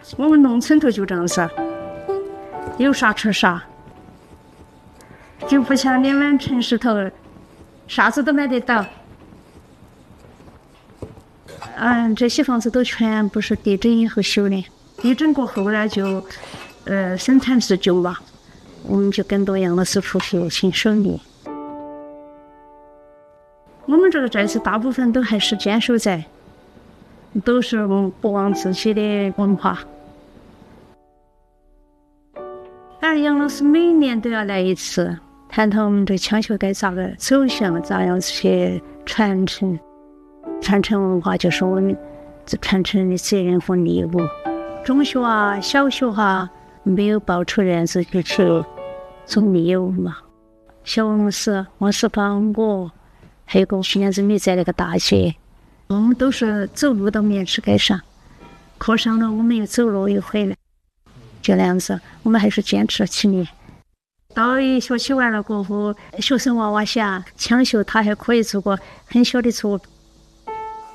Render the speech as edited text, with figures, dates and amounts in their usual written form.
我们农村头就这样子，有啥吃啥，就不像你们城市头，啥子都买得到。这些房子都全部是地震以后修的，地震过后呢就，生产自救嘛，我们就更多杨老师出去亲手力。我们这个寨子大部分都还是坚守寨，都是不忘自己的文化。而杨老师每年都要来一次，探讨我们这枪球该咋个走向，咋样去传承。传承文化就是我们传承的责任和义务。中学啊、小学啊，没有报出人自己去做义务嘛。小王师、王师芳，我还有个去年子没在那个大姐，我们都是走路到面试街上，课上了我们又走路又回来，就那样子，我们还是坚持了7年。到一学期完了过后，学生娃娃下枪球他还可以做个很小的作品。